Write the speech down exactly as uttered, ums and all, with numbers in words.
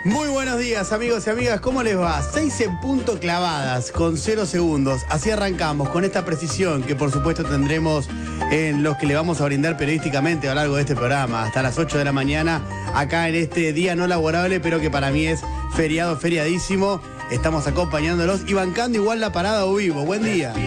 Muy buenos días, amigos y amigas, ¿cómo les va? Seis en punto clavadas con cero segundos. Así arrancamos con esta precisión que por supuesto tendremos en los que le vamos a brindar periodísticamente a lo largo de este programa hasta las ocho de la mañana, acá en este día no laborable, pero que para mí es feriado, feriadísimo. Estamos acompañándolos y bancando igual la parada o vivo. Buen día.